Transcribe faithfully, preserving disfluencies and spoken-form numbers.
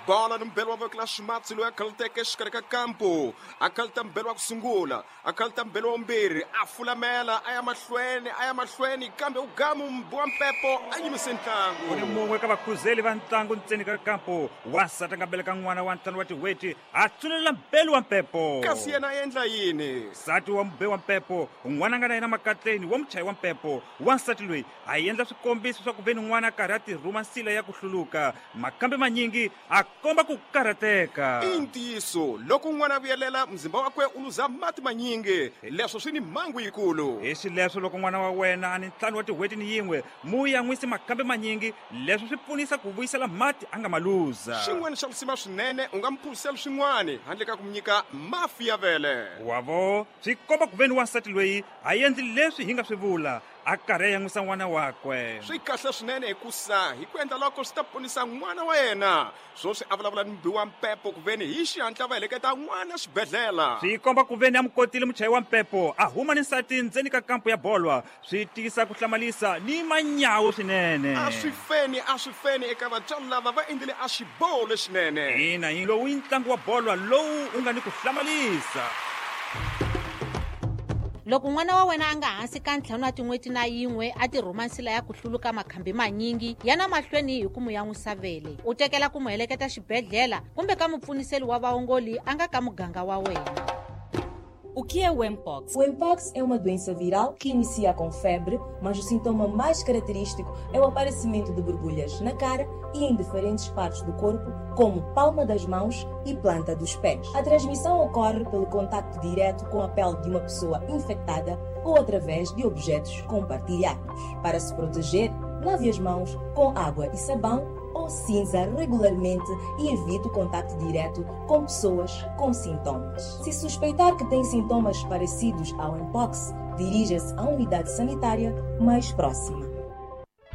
bola mbelo wa kla Schmatsi lo akalteke xikari kampo akalta mbelo wa kusungula akalta mbelo mbiri afulamela aya mahlweni aya mahlweni kambe ugamu mbwa mpepo ayimise ntlangu kuni mungwe ka vakhuzeli va ntlangu ntseni ka kampo wasata nga beleka n'wana wa ntlangu wa tiweti a tsulela mbelo wa mpepo kasi yena a endla yini nsati wa mbe wa mpepo n'wana nga na yena makatleni wa muchayi wa mpepo wansati loyi a endla swikombiso swa ku veni n'wana a karhi a tirhuma nsila ya ku hluluka makambe manyingi a komba ku karhateka i ntiyiso loko n'wana a vuyelela mzimba wakwe u luza mati manyingi leswo swi ni mhangu yikulu hi swileswo loko n'wana wa wena a ni ntlhanu wa tiweti ni yin'we mu ya n'wisi makambe manyingi leswi swi pfunisa ku vuyisela mati a nga ma luza xin'wana xa kusima swinene u nga mphurisela swin'wana handle ka ku mi nyika mafi ya vele wavo swi komba ku veni wansati loyi a endli leswi hi nga swi vula a karhi a yan'wisa n'wana wakwe swi kahle swinene hikusa hi ku endla loko swi ta ponisa n'wana wa yena swo swi a vulavula ni mbi wa mpepo ku veni hi xihatla va heleketa n'wana xibedhlela swi komba ku veni a mukotile muchayi wa mpepo a huma ni nsati ndzeni ka kampo ya bolwa swi tisa ku hlamalisa ni manyawu swinene a swi feni a swi feni eka vatswari lava va endlile a xiboho lexinene ina hi lowu i ntlangu wa bolwa lowu u nga ni ku hlamalisa loko n'wana wa wena a nga hansi ka ntlhanu wa tin'weti na yin'we a tirhuma nsila ya ku hluluka makhambi manyingi yana mahlweni hi ku mu yan'wisa vele u tekela ku mu heleketa xibedhlela kumbe ka mupfuniseli wa vaongoli a nga ka muganga wa wena. O que é o Mpox? O Mpox é uma doença viral que inicia com febre, mas o sintoma mais característico é o aparecimento de borbulhas na cara e em diferentes partes do corpo, como palma das mãos e planta dos pés. A transmissão ocorre pelo contacto direto com a pele de uma pessoa infectada ou através de objetos compartilhados. Para se proteger, lave as mãos com água e sabão ou cinza regularmente e evite o contacto direto com pessoas com sintomas. Se suspeitar que tem sintomas parecidos ao Mpox, dirija-se à unidade sanitária mais próxima.